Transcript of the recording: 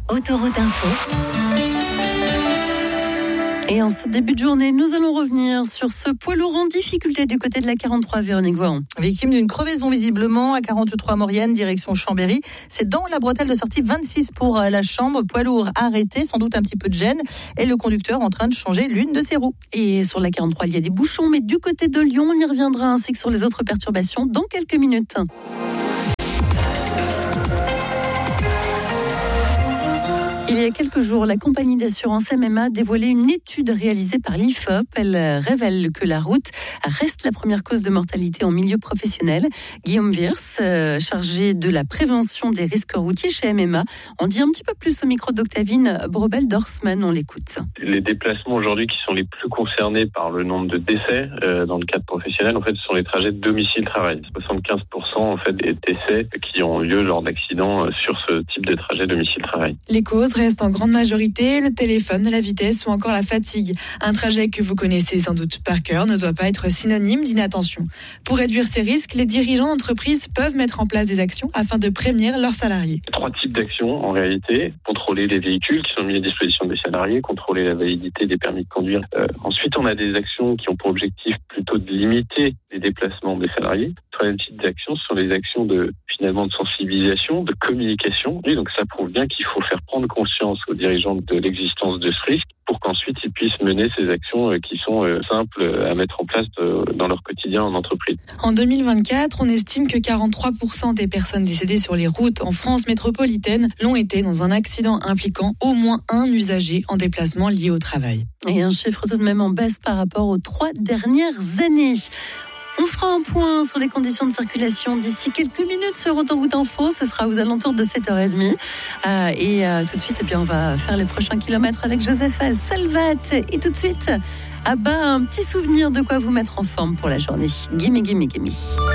Autoroute Info. Et en ce début de journée, nous allons revenir sur ce poids lourd en difficulté du côté de la 43, Véronique Voiron. Victime d'une crevaison visiblement à 43 Maurienne, direction Chambéry. C'est dans la bretelle de sortie 26 pour la Chambre. Poids lourd arrêté, sans doute un petit peu de gêne. Et le conducteur en train de changer l'une de ses roues. Et sur la 43, il y a des bouchons, mais du côté de Lyon, on y reviendra, ainsi que sur les autres perturbations dans quelques minutes. Il y a quelques jours, la compagnie d'assurance MMA a dévoilé une étude réalisée par l'IFOP. Elle révèle que la route reste la première cause de mortalité en milieu professionnel. Guillaume Viers, chargé de la prévention des risques routiers chez MMA, en dit un petit peu plus au micro d'Octavine Brobel-Dorsman. On l'écoute. Les déplacements aujourd'hui qui sont les plus concernés par le nombre de décès dans le cadre professionnel, en fait, ce sont les trajets de domicile-travail. 75% en fait des décès qui ont lieu lors d'accidents sur ce type de trajet domicile-travail. Les causes restent en grande majorité le téléphone, la vitesse ou encore la fatigue. Un trajet que vous connaissez sans doute par cœur ne doit pas être synonyme d'inattention. Pour réduire ces risques, les dirigeants d'entreprise peuvent mettre en place des actions afin de prévenir leurs salariés. 3 types d'actions en réalité. Contrôler les véhicules qui sont mis à disposition des salariés, contrôler la validité des permis de conduire. Ensuite, on a des actions qui ont pour objectif plutôt de limiter les déplacements des salariés. 3e type d'actions, ce sont les actions de sensibilisation, de communication. Et donc ça prouve bien qu'il faut faire prendre conscience aux dirigeants de l'existence de ce risque pour qu'ensuite ils puissent mener ces actions qui sont simples à mettre en place dans leur quotidien en entreprise. En 2024, on estime que 43% des personnes décédées sur les routes en France métropolitaine l'ont été dans un accident impliquant au moins un usager en déplacement lié au travail. Et un chiffre tout de même en baisse par rapport aux 3 dernières années. On fera un point sur les conditions de circulation d'ici quelques minutes sur Autoroute Info. Ce sera aux alentours de 7h30. Tout de suite, on va faire les prochains kilomètres avec Joseph Salvat. Et tout de suite, un petit souvenir de quoi vous mettre en forme pour la journée. Gimme, gimme, gimme.